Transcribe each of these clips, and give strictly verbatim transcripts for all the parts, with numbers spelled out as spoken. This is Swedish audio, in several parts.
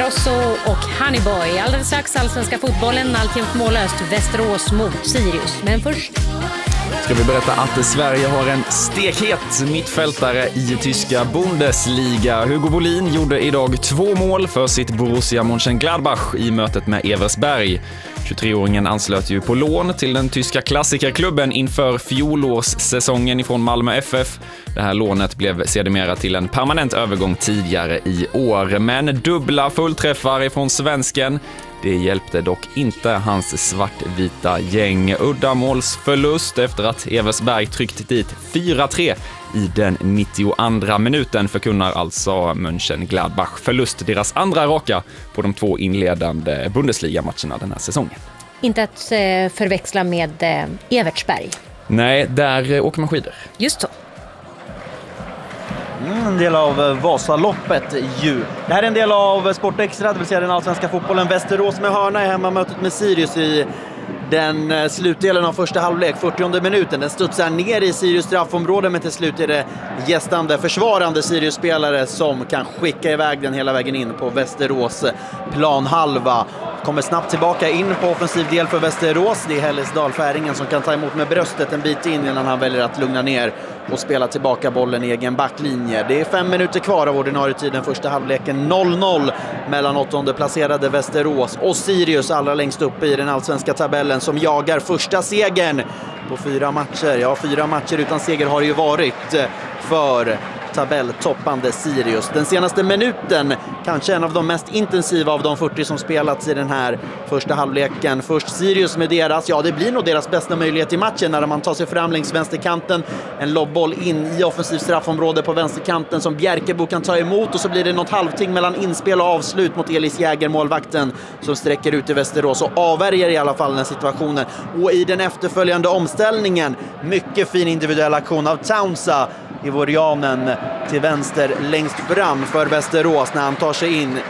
Ingrosso och Honeyboy. Alldeles strax allsvenska fotbollen, alltjämt mållöst. Västerås mot Sirius. Men först ska vi berätta att Sverige har en stekhet mittfältare i tyska Bundesliga. Hugo Bolin gjorde idag två mål för sitt Borussia Mönchengladbach i mötet med Eversberg. tjugotre-åringen anslöt ju på lån till den tyska klassikerklubben inför fjolårssäsongen ifrån Malmö F F. Det här lånet blev sedermera till en permanent övergång tidigare i år. Men dubbla fullträffar ifrån svensken. Det hjälpte dock inte hans svartvita gäng. Uddamålsförlust efter att Eversberg tryckt dit fyra tre i den nittioandra minuten förkunnar alltså Mönchengladbach förlust, deras andra raka på de två inledande Bundesliga-matcherna den här säsongen. Inte att förväxla med Evertsberg. Nej, där åker man skidor. Just så. Mm, en del av Vasaloppet ju. Det här är en del av Sport Extra, det vill säga den allsvenska fotbollen. Västerås med hörna i hemmamötet med Sirius i den slutdelen av första halvlek, fyrtionde minuten. Den studsar ner i Sirius straffområde, men till slut är det gästande, försvarande Sirius-spelare som kan skicka iväg den hela vägen in på Västerås planhalva. Kommer snabbt tillbaka in på offensiv del för Västerås. Det är Hellesdal-färingen som kan ta emot med bröstet en bit in innan han väljer att lugna ner och spela tillbaka bollen i egen backlinje. Det är fem minuter kvar av ordinarie tiden, första halvleken noll noll mellan åttonde placerade Västerås och Sirius allra längst uppe i den allsvenska tabellen som jagar första segern på fyra matcher. Ja, fyra matcher utan seger har det ju varit för tabelltoppande Sirius. Den senaste minuten kanske en av de mest intensiva av de fyrtio som spelats i den här första halvleken. Först Sirius med deras, ja det blir nog deras bästa möjlighet i matchen när man tar sig fram längs vänsterkanten. En lobbboll in i offensiv straffområde på vänsterkanten som Bjerkebo kan ta emot och så blir det något halvting mellan inspel och avslut mot Elis Jäger, målvakten som sträcker ut i Västerås och avvärjer i alla fall den situationen. Och i den efterföljande omställningen, mycket fin individuell aktion av Townsa i Vorianen till vänster längst fram för Västerås när han tar sig in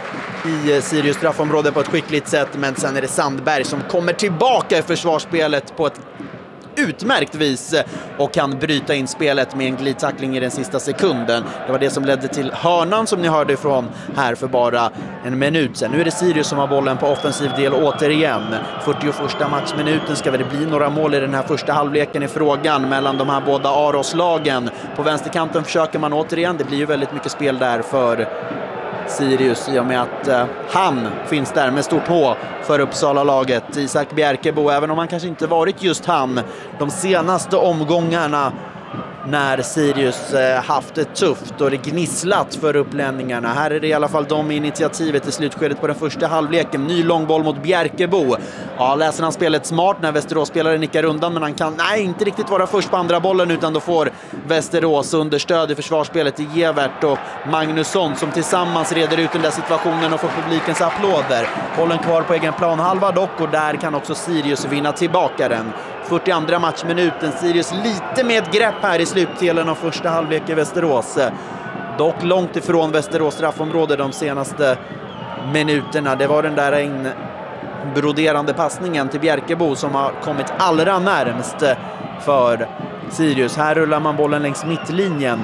i Sirius straffområde på ett skickligt sätt, men sen är det Sandberg som kommer tillbaka i försvarsspelet på ett utmärkt vis och kan bryta in spelet med en glidtackling i den sista sekunden. Det var det som ledde till hörnan som ni hörde ifrån här för bara en minut sedan. Nu är det Sirius som har bollen på offensiv del återigen. fyrtioförsta matchminuten ska det bli några mål i den här första halvleken i frågan mellan de här båda Aros-lagen. På vänsterkanten försöker man återigen. Det blir ju väldigt mycket spel där för Sirius i och med att uh, han finns där med stort H för Uppsala-laget. Isak Bjerkebo, även om han kanske inte varit just han de senaste omgångarna när Sirius eh, haft det tufft och det gnisslat för upplänningarna. Här är det i alla fall de initiativet i slutskedet på den första halvleken. Ny långboll mot Bjerkebo. Ja, läser han spelet smart när Västerås-spelare nickar undan, men han kan nej, inte riktigt vara först på andra bollen, utan då får Västerås understöd i försvarsspelet i Gevert och Magnusson som tillsammans reder ut den där situationen och får publikens applåder. Bollen kvar på egen plan halva dock, och där kan också Sirius vinna tillbaka den. fyrtioandra matchminuten. Sirius lite med ett grepp här i slutdelen av första halvlek i Västerås. Dock långt ifrån Västerås straffområde de senaste minuterna. Det var den där inbroderande passningen till Bjerkebo som har kommit allra närmst för Sirius. Här rullar man bollen längs mittlinjen.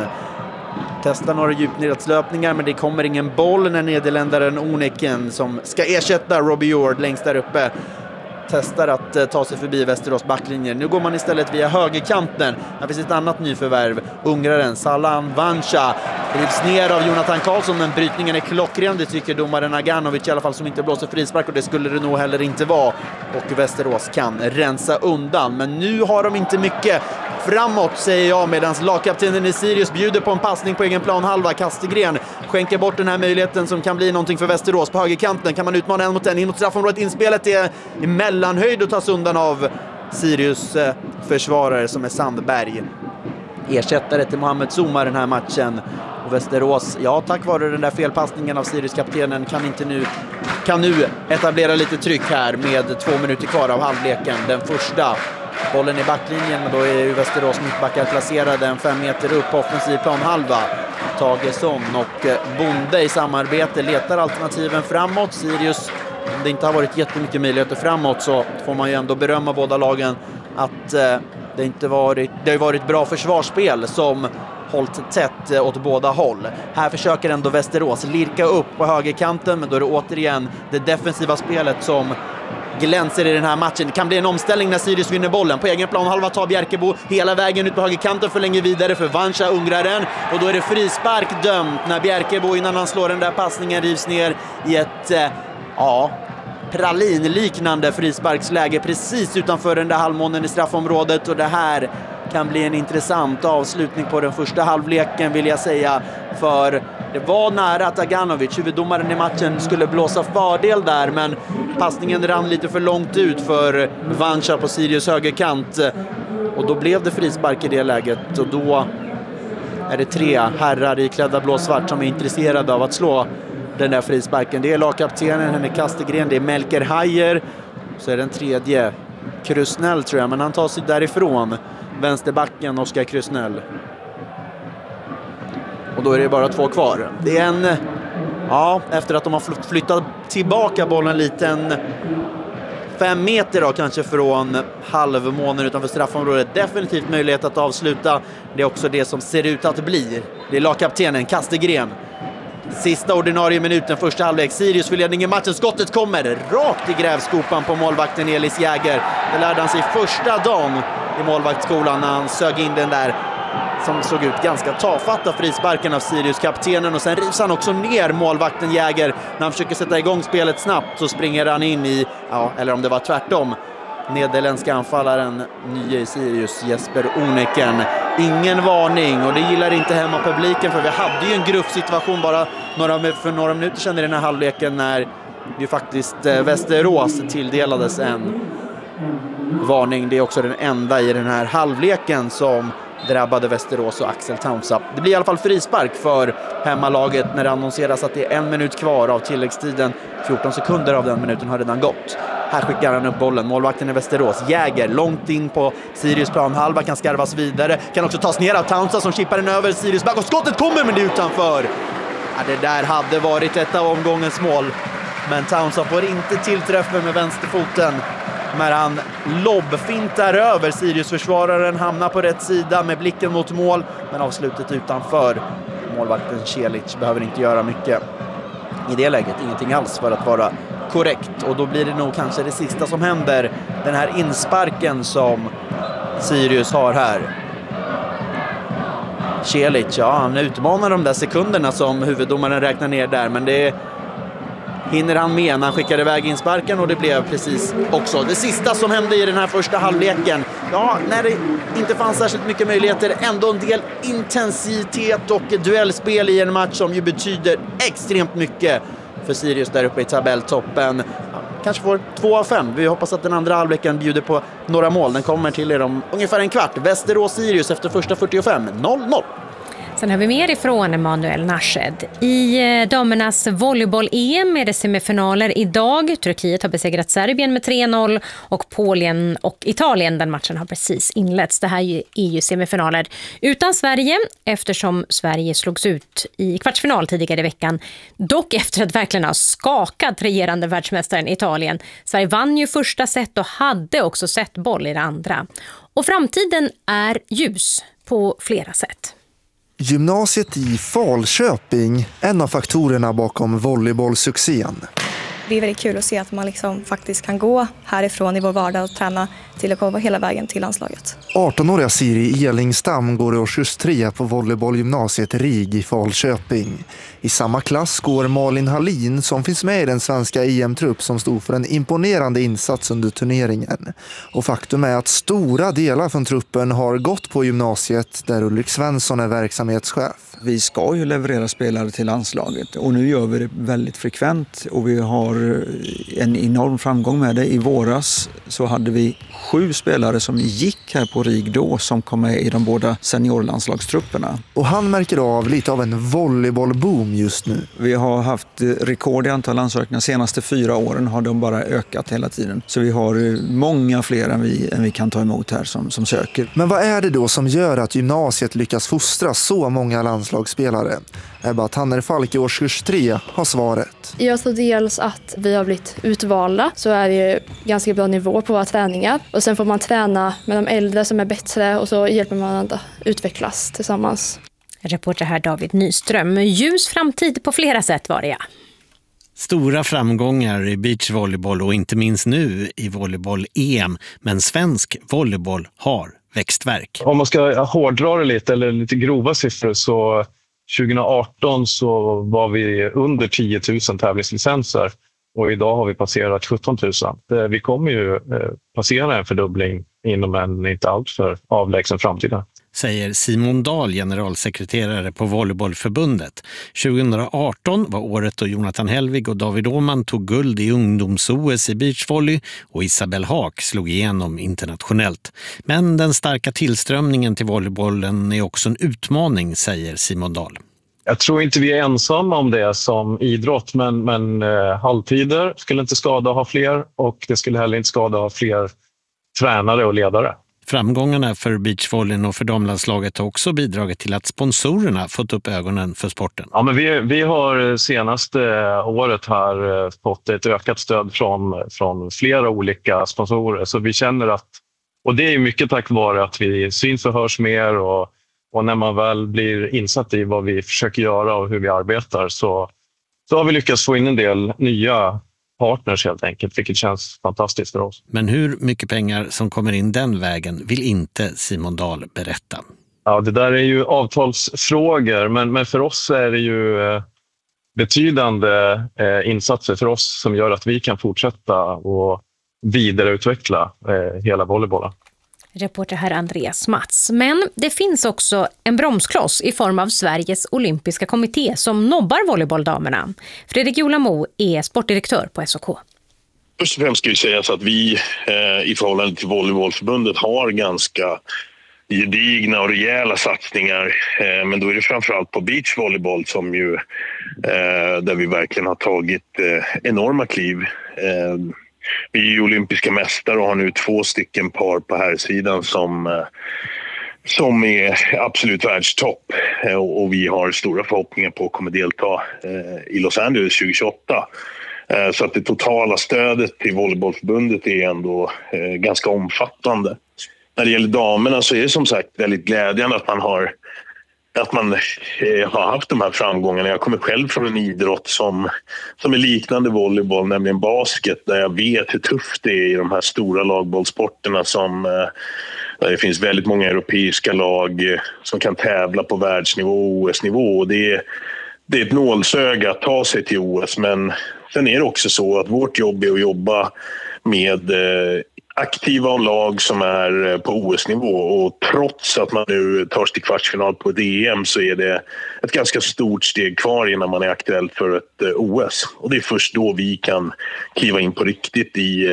Testar några djupnedslöpningar, men det kommer ingen boll när nederländaren Oneken som ska ersätta Robbie Ord längst där uppe testar att uh, ta sig förbi Västerås backlinje. Nu går man istället via högerkanten. Här finns ett annat nyförvärv. Ungraren Salan Vancha drivs ner av Jonathan Karlsson, men brytningen är klockren. Det tycker domaren Aganovic i alla fall, som inte blåser frispark, och det skulle det nog heller inte vara. Och Västerås kan rensa undan. Men nu har de inte mycket framåt, säger jag, medan lagkaptenen i Sirius bjuder på en passning på egen plan halva. Kastegren skänker bort den här möjligheten som kan bli någonting för Västerås. På högerkanten kan man utmana en mot en in mot straffområdet. Inspelet är i mellanhöjd och tas undan av Sirius eh, försvarare som är Sandberg. Ersättare till Mohamed Zuma den här matchen. Och Västerås, ja, tack vare den där felpassningen av Sirius-kaptenen kan inte nu kan nu etablera lite tryck här med två minuter kvar av halvleken. Den första bollen i backlinjen, men då är ju Västerås mittbackar placerade en fem meter upp på offensiv planhalva. Tagesson och Bonde i samarbete letar alternativen framåt. Sirius, om det inte har varit jättemycket möjligheter framåt, så får man ju ändå berömma båda lagen att eh, det inte varit, det har varit bra försvarsspel som hållit tätt åt båda håll. Här försöker ändå Västerås lirka upp på högerkanten, men då är det återigen det defensiva spelet som glänser i den här matchen. Det kan bli en omställning när Sirius vinner bollen. På egen plan halva tar Bjerkebo hela vägen ut på högerkanten, förlänger vidare för Vancha Ungraren. Och då är det frispark dömt när Bjerkebo innan han slår den där passningen rivs ner i ett eh, ja, pralinliknande frisparksläge precis utanför den där halvmånen i straffområdet. Och det här kan bli en intressant avslutning på den första halvleken, vill jag säga. För det var nära att Aganovic, huvuddomaren i matchen, skulle blåsa fördel där, men passningen rann lite för långt ut för Vancha på Sirius högerkant. Och då blev det frispark i det läget, och då är det tre herrar i klädda blåsvart som är intresserade av att slå den där frisparken. Det är lagkaptenen Henrik Kastegren, det är Melker Hajer, så är den tredje Krusnell tror jag, men han tar sig därifrån, vänsterbacken Oskar Krusnell. Och då är det bara två kvar. Det är en, ja, efter att de har flyttat tillbaka bollen lite, en fem meter då kanske från halvmånen utanför straffområdet. Definitivt möjlighet att avsluta. Det är också det som ser ut att bli. Det är lagkaptenen Kastegren. Sista ordinarie minuten, första halvlek. Sirius för ledning i matchen. Skottet kommer rakt i grävskopan på målvakten Elis Jäger. Det lärde han sig första dagen i målvaktsskolan när han sög in den där som såg ut ganska tafatt av frisparken av Sirius-kaptenen. Och sen rivs han också ner målvakten Jäger. När han försöker sätta igång spelet snabbt så springer han in i, ja, eller om det var tvärtom, nederländska anfallaren, nya i Sirius, Jesper Oneken. Ingen varning, och det gillar inte hemma publiken, för vi hade ju en gruppsituation bara några, för några minuter sedan i den här halvleken när ju faktiskt Västerås tilldelades en varning. Det är också den enda i den här halvleken som drabbade Västerås och Axel Taunsa. Det blir i alla fall frispark för hemmalaget när det annonseras att det är en minut kvar av tilläggstiden. fjorton sekunder av den minuten har redan gått. Här skickar han upp bollen. Målvakten i Västerås, Jäger, långt in på Sirius planhalva, kan skarvas vidare. Kan också tas ner av Taunsa som chippar den över Sirius back, och skottet kommer men det är utanför. Ja, det där hade varit ett av omgångens mål. Men Taunsa får inte tillträffen med vänsterfoten när han lobbfintar över Sirius-försvararen, hamnar på rätt sida med blicken mot mål, men avslutet utanför. Målvakten Celic behöver inte göra mycket i det läget, ingenting alls för att vara korrekt. Och då blir det nog kanske det sista som händer, den här insparken som Sirius har här. Celic, ja, han utmanar de där sekunderna som huvuddomaren räknar ner där, men det hinner han med när han skickade iväg insparken, och det blev precis också det sista som hände i den här första halvleken. Ja, när det inte fanns särskilt mycket möjligheter, ändå en del intensitet och duellspel i en match som ju betyder extremt mycket för Sirius där uppe i tabelltoppen. Ja, kanske får två av fem. Vi hoppas att den andra halvleken bjuder på några mål. Den kommer till er om ungefär en kvart. Västerås-Sirius efter första fyrtiofem, noll noll. Sen har vi mer ifrån Emanuel Nashed. I damernas volleyboll-E M är det semifinaler idag. Turkiet har besegrat Serbien med tre noll och Polen och Italien, den matchen har precis inletts. Det här är ju semifinaler utan Sverige eftersom Sverige slogs ut i kvartsfinal tidigare i veckan. Dock efter att verkligen ha skakat regerande världsmästaren Italien. Sverige vann ju första set och hade också sett boll i det andra. Och framtiden är ljus på flera sätt. Gymnasiet i Falköping, en av faktorerna bakom volleybollsuccén. Det är väldigt kul att se att man liksom faktiskt kan gå härifrån i vår vardag och träna till att komma hela vägen till landslaget. arton-åriga Siri Elingstam går i årskurs tre på volleybollgymnasiet RIG i Falköping. I samma klass går Malin Hallin som finns med i den svenska E M-trupp som stod för en imponerande insats under turneringen. Och faktum är att stora delar från truppen har gått på gymnasiet där Ulrik Svensson är verksamhetschef. Vi ska ju leverera spelare till landslaget och nu gör vi det väldigt frekvent och vi har en enorm framgång med det. I våras så hade vi sju spelare som gick här på RIG då som kom med i de båda seniorlandslagstrupperna. Och han märker av lite av en volleybollboom just nu. Vi har haft rekord i antal ansökningar. Senaste fyra åren har de bara ökat hela tiden. Så vi har många fler än vi, än vi kan ta emot här som, som söker. Men vad är det då som gör att gymnasiet lyckas fostra så många landslagsspelare? Ebba Tannerfalk i årskurs tre har svaret. Jag tror dels att vi har blivit utvalda, så är det ganska bra nivå på våra träningar. Och sen får man träna med de äldre som är bättre och så hjälper man att utvecklas tillsammans. Reporter här David Nyström. Ljus framtid på flera sätt var det, ja. Stora framgångar i beachvolleyboll och inte minst nu i volleyboll-E M. Men svensk volleyboll har växtverk. Om man ska hårdra det lite eller lite grova siffror så tjugo arton så var vi under tio tusen tävlingslicenser och idag har vi passerat sjutton tusen. Vi kommer ju passera en fördubbling inom en inte alltför avlägsen framtid. Säger Simon Dahl, generalsekreterare på Volleybollförbundet. tjugo arton var året då Jonathan Helvig och David Åhman tog guld i ungdoms-O S i beachvolley och Isabel Haak slog igenom internationellt. Men den starka tillströmningen till volleybollen är också en utmaning, säger Simon Dahl. Jag tror inte vi är ensamma om det som idrott, men, men eh, halvtider skulle inte skada att ha fler och det skulle heller inte skada att ha fler tränare och ledare. Framgångarna för beachvolleyn och för damlandslaget har också bidragit till att sponsorerna fått upp ögonen för sporten. Ja, men vi, vi har senaste året här fått ett ökat stöd från, från flera olika sponsorer. Så vi känner att, och det är mycket tack vare att vi syns och hörs mer och, och när man väl blir insatt i vad vi försöker göra och hur vi arbetar så, så har vi lyckats få in en del nya partners helt enkelt, vilket känns fantastiskt för oss. Men hur mycket pengar som kommer in den vägen vill inte Simon Dahl berätta. Ja, det där är ju avtalsfrågor, men, men för oss är det ju eh, betydande eh, insatser för oss som gör att vi kan fortsätta och vidareutveckla eh, hela volleybollen. Reporter här Andreas Mats. Men det finns också en bromskloss i form av Sveriges olympiska kommitté som nobbar volleybolldamerna. Fredrik Jolamo är sportdirektör på S O K. Först och främst ska vi säga så att vi eh, i förhållande till Volleybollförbundet har ganska gedigna och rejäla satsningar. Eh, men då är det framförallt på beachvolleyboll som ju, eh, där vi verkligen har tagit eh, enorma kliv. Eh, Vi är olympiska mästare och har nu två stycken par på här sidan som, som är absolut världstopp. Och vi har stora förhoppningar på att komma delta i Los Angeles tjugo tjugoåtta. Så att det totala stödet till Volleybollförbundet är ändå ganska omfattande. När det gäller damerna så är det som sagt väldigt glädjande att man har att man eh, har haft de här framgångarna. Jag kommer själv från en idrott som, som är liknande volleyboll, nämligen basket, där jag vet hur tufft det är i de här stora lagbollsporterna som, eh, där det finns väldigt många europeiska lag eh, som kan tävla på världsnivå och O S-nivå. Och det, är, det är ett nålsöga att ta sig till O S, men sen är det också så att vårt jobb är att jobba med eh, aktiva lag som är på O S-nivå och trots att man nu tar sig till kvartsfinal på ett E M så är det ett ganska stort steg kvar innan man är aktuell för ett O S. Och det är först då vi kan kliva in på riktigt i,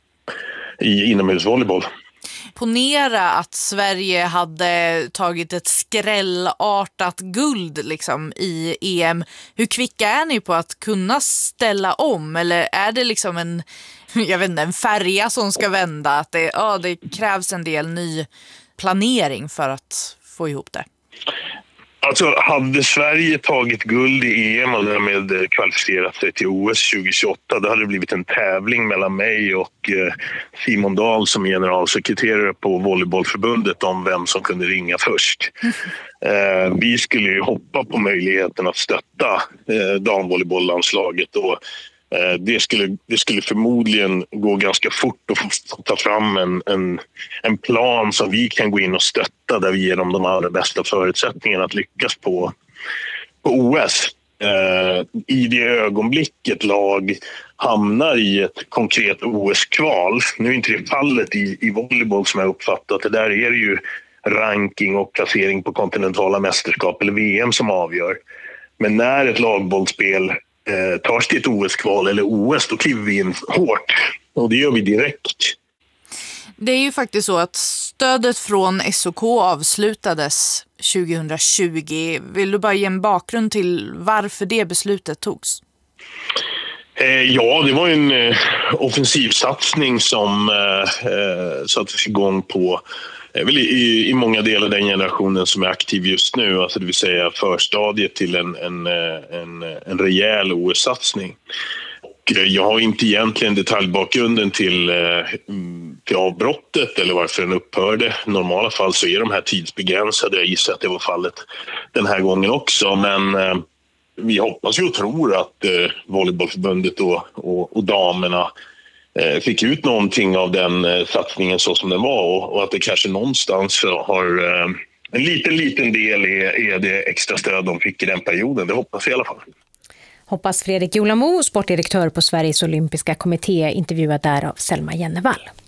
i inomhusvolleyboll. Ponera att Sverige hade tagit ett skrällartat guld liksom, i E M. Hur kvicka är ni på att kunna ställa om? Eller är det liksom en, jag vet inte, en färja som ska vända? Att det, ja, det krävs en del ny planering för att få ihop det. Alltså, hade Sverige tagit guld i E M och därmed kvalificerat sig till O S tjugo tjugoåtta, då hade det blivit en tävling mellan mig och Simon Dahl som generalsekreterare på Volleybollförbundet om vem som kunde ringa först. Mm. Vi skulle ju hoppa på möjligheten att stötta damvolleybolllandslaget och Det skulle, det skulle förmodligen gå ganska fort att få ta fram en, en, en plan som vi kan gå in och stötta där vi ger dem de allra bästa förutsättningarna att lyckas på, på O S. Eh, I det ögonblicket lag hamnar i ett konkret O S-kval, nu är inte det fallet i, i volleyboll som jag uppfattat, det där är det ju ranking och placering på kontinentala mästerskap eller V M som avgör. Men när ett lagbollspel Eh, tar sig till ett O S-kval eller O S, då kliver vi in hårt. Och det gör vi direkt. Det är ju faktiskt så att stödet från S O K avslutades tjugo tjugo. Vill du bara ge en bakgrund till varför det beslutet togs? Eh, ja, det var en eh, offensivsatsning som eh, sattes igång på väl i, i många delar den generationen som är aktiv just nu, alltså det vill säga förstadiet till en, en, en, en rejäl O S-satsning. jag har inte egentligen detaljbakgrunden till, till avbrottet eller varför den upphörde. I normala fall så är de här tidsbegränsade. Jag gissar att det var fallet den här gången också. Men vi hoppas ju och tror att Volleybollförbundet och, och, och damerna fick ut någonting av den satsningen så som den var. Och, och att det kanske någonstans har en liten, liten del är, är det extra stöd de fick i den perioden. Det hoppas vi i alla fall. Hoppas Fredrik Julamo, sportdirektör på Sveriges olympiska kommitté, intervjuad där av Selma Jennevall.